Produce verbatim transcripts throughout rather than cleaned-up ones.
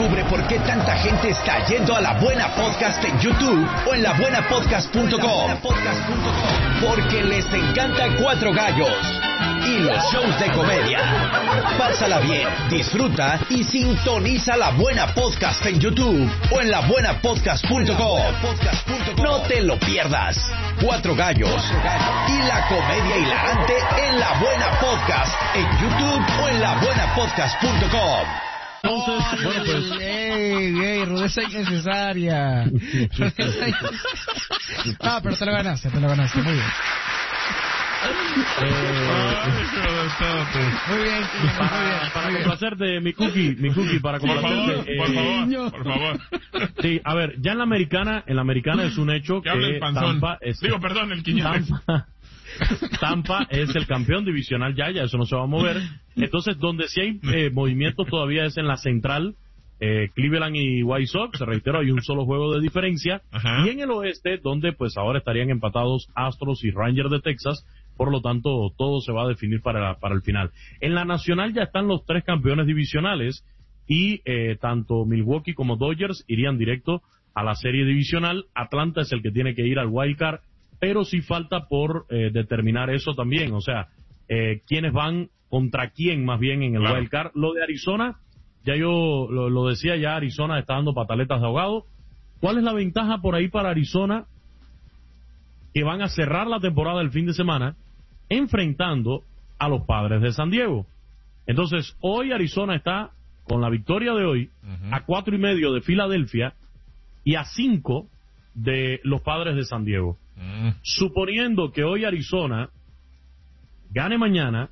Descubre por qué tanta gente está yendo a La Buena Podcast en YouTube o en la buena podcast punto com. Porque les encanta Cuatro Gallos y los shows de comedia. Pásala bien, disfruta y sintoniza La Buena Podcast en YouTube o en la buena podcast punto com. No te lo pierdas. Cuatro Gallos y la comedia hilarante en La Buena Podcast en YouTube o en la buena podcast punto com. Entonces, bueno, pues... ¡Ey, ey! Rudeza innecesaria. Rudeza innecesaria. No, pero te lo ganaste, te lo ganaste. Muy bien. Eh, muy bien, para, para complacerte, mi cookie, mi cookie, para complacerte. Por favor, eh, por favor, por favor. Sí, a ver, ya en la americana, en la americana es un hecho que, que Tampa es... Digo, perdón, el Quiñones. Tampa, Tampa es el campeón divisional ya, ya eso no se va a mover. Entonces, donde sí hay eh, movimientos todavía es en la central, eh, Cleveland y White Sox, reitero, hay un solo juego de diferencia. Ajá. Y en el oeste, donde pues ahora estarían empatados Astros y Rangers de Texas, por lo tanto, todo se va a definir para, para el final. En la nacional ya están los tres campeones divisionales y eh, tanto Milwaukee como Dodgers irían directo a la serie divisional. Atlanta es el que tiene que ir al wild card, pero sí falta por eh, determinar eso también, o sea, eh, quiénes van contra quién más bien en el claro. wild card. Lo de Arizona, ya yo lo, lo decía, ya Arizona está dando pataletas de ahogado. ¿Cuál es la ventaja por ahí para Arizona? Que van a cerrar la temporada el fin de semana enfrentando a los Padres de San Diego. Entonces, hoy Arizona está, con la victoria de hoy, uh-huh. a cuatro y medio de Filadelfia y a cinco de los Padres de San Diego. Uh-huh. Suponiendo que hoy Arizona gane mañana,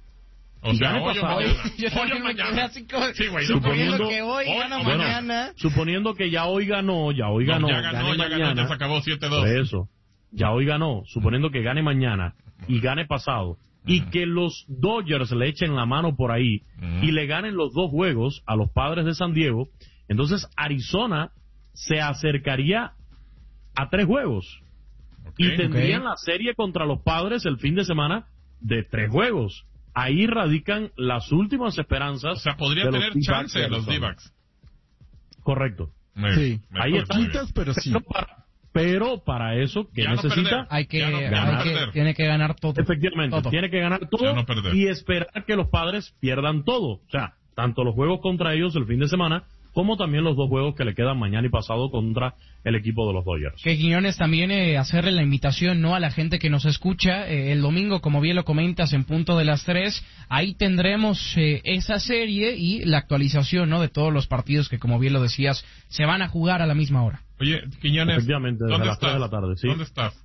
o sea, gane hoy pasado, o mañana. Hoy o mañana. Sí, güey, suponiendo que hoy, hoy gana bueno, mañana. Suponiendo que ya hoy ganó, ya hoy ganó, no, ya ganó, gane ya mañana, ganó, ya se acabó siete dos. Por eso, ya hoy ganó, suponiendo que gane mañana y gane pasado, uh-huh. y que los Dodgers le echen la mano por ahí uh-huh. y le ganen los dos juegos a los Padres de San Diego, entonces Arizona se acercaría a tres juegos. Okay, y tendrían okay. la serie contra los Padres el fin de semana de tres juegos. Ahí radican las últimas esperanzas. O sea, podría tener chance de los D-backs. Correcto. Muy sí. Ahí están, pero sí. Pero para, pero para eso, ¿qué ya necesita? No hay que, no, hay que tiene que ganar todo. Efectivamente, todo. Tiene que ganar todo no y esperar que los Padres pierdan todo. O sea, tanto los juegos contra ellos el fin de semana, como también los dos juegos que le quedan mañana y pasado contra el equipo de los Dodgers. Que Quiñones también eh, hacerle la invitación no a la gente que nos escucha eh, el domingo, como bien lo comentas, en punto de las tres, ahí tendremos eh, esa serie y la actualización no de todos los partidos que, como bien lo decías, se van a jugar a la misma hora. Oye, Quiñones, efectivamente, desde ¿dónde las estás? tres de la tarde, ¿sí? ¿Dónde estás?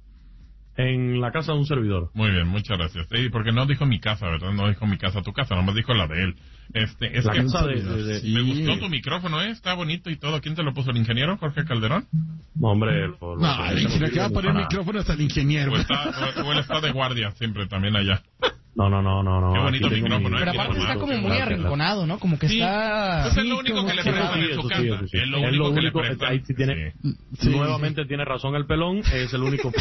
En la casa de un servidor. Muy bien, muchas gracias. Sí, porque no dijo mi casa, ¿verdad? No dijo mi casa, tu casa, nomás dijo la de él. Este, es la que casa de, de, de, me sí. gustó tu micrófono, ¿eh? Está bonito y todo. ¿Quién te lo puso? ¿El ingeniero Jorge Calderón? No, hombre, por no, el ingeniero que va a poner el micrófono hasta el ingeniero. O, está, o, o él está de guardia siempre también allá. No, no, no, no, no. Qué bonito micrófono, ¿eh? Pero aparte está como muy arrinconado, ¿no? Como que sí. está... Pues es lo único que le prestan en su casa. Es lo único que le prestan. Ahí sí tiene... Sí. Nuevamente tiene razón el pelón, es el único...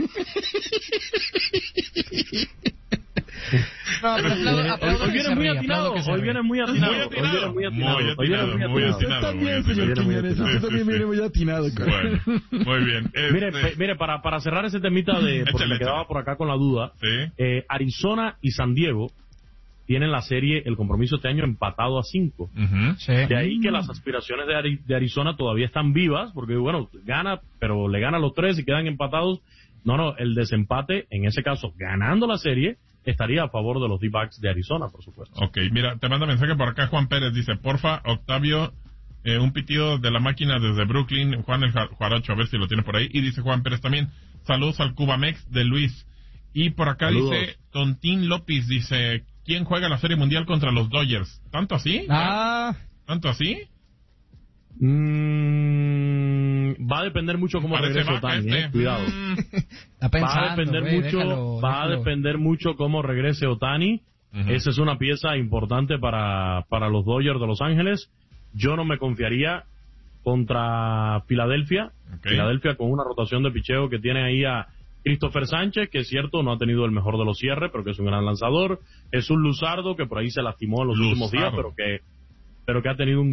No, pero aplaudo, aplaudo hoy viene muy atinado, hoy viene muy atinado, hoy viene muy atinado, hoy viene muy atinado. Usted también, señor Quiñones, usted también viene muy atinado. Bueno, muy bien. Este... Mire, mire, para para cerrar ese temita de, porque me quedaba por acá con la duda, sí. eh, Arizona y San Diego tienen la serie, el compromiso este año empatado a cinco. Uh-huh. Sí. De ahí que las aspiraciones de, Ari, de Arizona todavía están vivas, porque bueno, gana, pero le gana a los tres y quedan empatados. No, no, el desempate, en ese caso, ganando la serie, estaría a favor de los D-backs de Arizona, por supuesto. Ok, mira, te manda mensaje por acá Juan Pérez, dice, porfa, Octavio, eh, un pitido de la máquina desde Brooklyn, Juan el Juaracho, a ver si lo tiene por ahí, y dice Juan Pérez también, saludos al Cubamex de Luis, y por acá saludos. Dice, Tontín López, dice, ¿quién juega la Serie Mundial contra los Dodgers? ¿Tanto así? Ah. ¿Tanto así? Mm, va a depender mucho cómo regrese Otani, este. eh, cuidado. Mm. Va a depender wey, mucho, déjalo, va déjalo. a depender mucho cómo regrese Otani. Uh-huh. Esa es una pieza importante para para los Dodgers de Los Ángeles. Yo no me confiaría contra Filadelfia. Okay. Filadelfia con una rotación de picheo que tiene ahí a Christopher Sánchez, que es cierto, no ha tenido el mejor de los cierres, pero que es un gran lanzador. Es un Luzardo que por ahí se lastimó en los Luzardo. últimos días, pero que pero que ha tenido un